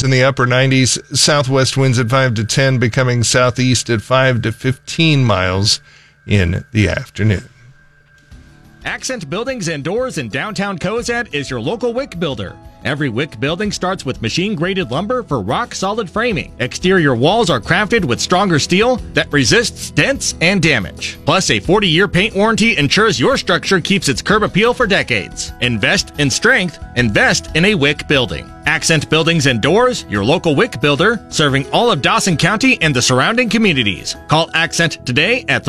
in the upper 90s. Southwest winds at 5 to 10, becoming southeast at 5 to 15 miles in the afternoon. Accent Buildings and Doors in downtown Cozad is your local WIC builder. Every WIC building starts with machine-graded lumber for rock-solid framing. Exterior walls are crafted with stronger steel that resists dents and damage. Plus, a 40-year paint warranty ensures your structure keeps its curb appeal for decades. Invest in strength. Invest in a WIC building. Accent Buildings and Doors, your local WIC builder, serving all of Dawson County and the surrounding communities. Call Accent today at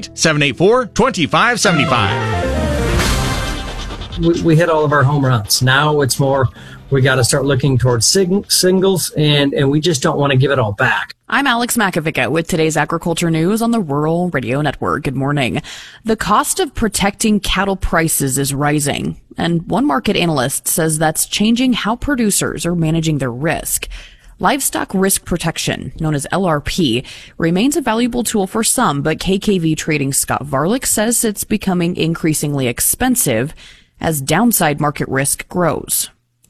308-784-2575. We hit all of our home runs. Now it's more, we got to start looking towards singles, and we just don't want to give it all back. I'm Alex Makovica with today's agriculture news on the Rural Radio Network. Good morning. The cost of protecting cattle prices is rising, and one market analyst says that's changing how producers are managing their risk. Livestock risk protection, known as LRP, remains a valuable tool for some, but KKV Trading Scott Varlick says it's becoming increasingly expensive as downside market risk grows.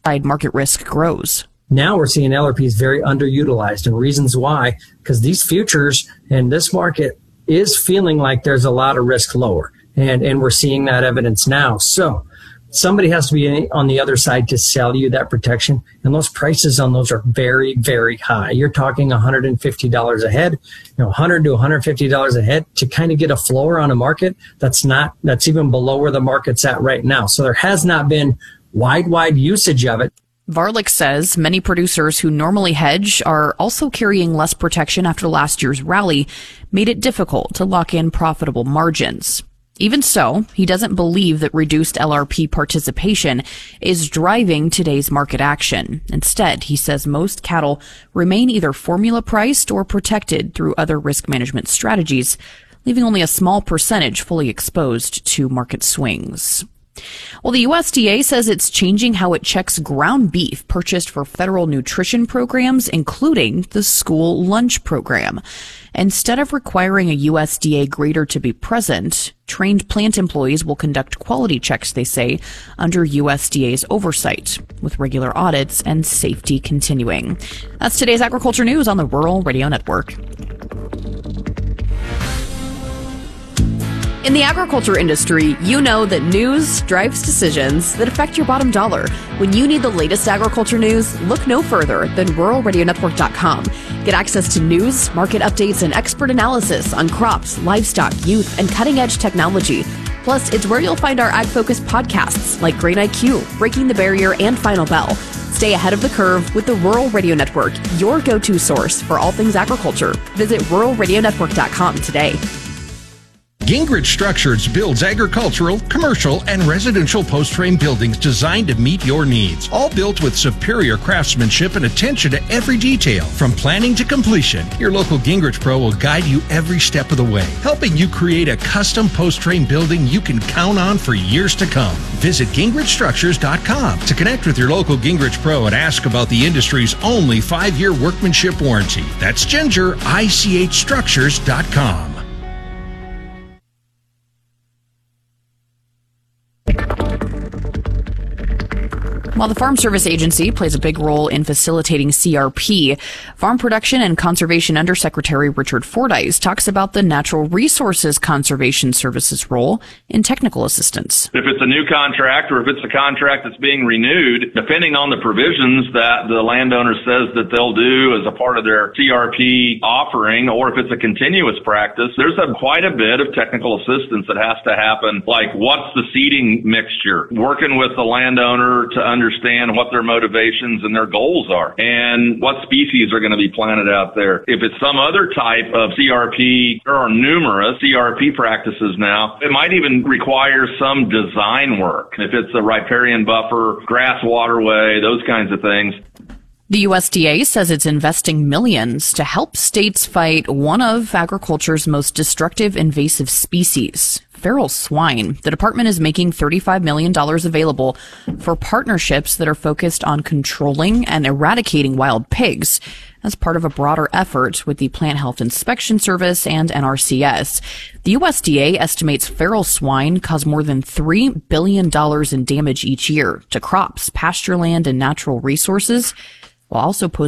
Now we're seeing LRPs very underutilized, and reasons why, because these futures and this market is feeling like there's a lot of risk lower, and we're seeing that evidence now. So somebody has to be on the other side to sell you that protection, and those prices on those are very, very high. You're talking $150 a head, $100 to $150 a head to kind of get a floor on a market that's even below where the market's at right now. So there has not been wide usage of it. Varlick says many producers who normally hedge are also carrying less protection after last year's rally made it difficult to lock in profitable margins. Even so, he doesn't believe that reduced LRP participation is driving today's market action. Instead, he says most cattle remain either formula priced or protected through other risk management strategies, leaving only a small percentage fully exposed to market swings. Well, the USDA says it's changing how it checks ground beef purchased for federal nutrition programs, including the school lunch program. Instead of requiring a USDA grader to be present, trained plant employees will conduct quality checks, they say, under USDA's oversight, with regular audits and safety continuing. That's today's agriculture news on the Rural Radio Network. In the agriculture industry, you know that news drives decisions that affect your bottom dollar. When you need the latest agriculture news, look no further than ruralradionetwork.com. Get access to news, market updates, and expert analysis on crops, livestock, youth, and cutting-edge technology. Plus, it's where you'll find our ag-focused podcasts like Grain IQ, Breaking the Barrier, and Final Bell. Stay ahead of the curve with the Rural Radio Network, your go-to source for all things agriculture. Visit ruralradionetwork.com today. Gingrich Structures builds agricultural, commercial, and residential post-frame buildings designed to meet your needs. All built with superior craftsmanship and attention to every detail. From planning to completion, your local Gingrich Pro will guide you every step of the way, helping you create a custom post-frame building you can count on for years to come. Visit GingrichStructures.com to connect with your local Gingrich Pro and ask about the industry's only 5-year workmanship warranty. That's GingerICHStructures.com. While the Farm Service Agency plays a big role in facilitating CRP, Farm Production and Conservation Undersecretary Richard Fordyce talks about the Natural Resources Conservation Service's role in technical assistance. If it's a new contract or if it's a contract that's being renewed, depending on the provisions that the landowner says that they'll do as a part of their CRP offering, or if it's a continuous practice, there's quite a bit of technical assistance that has to happen, like what's the seeding mixture, working with the landowner to understand what their motivations and their goals are and what species are going to be planted out there. If it's some other type of CRP, there are numerous CRP practices now. It might even require some design work. If it's a riparian buffer, grass waterway, those kinds of things. The USDA says it's investing millions to help states fight one of agriculture's most destructive invasive species, feral swine. The department is making $35 million available for partnerships that are focused on controlling and eradicating wild pigs as part of a broader effort with the Plant Health Inspection Service and NRCS. The USDA estimates feral swine cause more than $3 billion in damage each year to crops, pasture land, and natural resources, while also posing